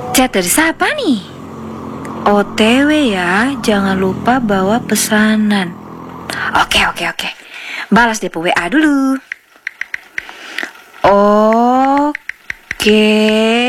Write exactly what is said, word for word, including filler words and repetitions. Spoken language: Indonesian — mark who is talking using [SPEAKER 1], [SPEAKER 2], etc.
[SPEAKER 1] Chat dari siapa nih? O T W ya, jangan lupa bawa pesanan. Oke, oke, oke. Balas deh W A dulu. Oke.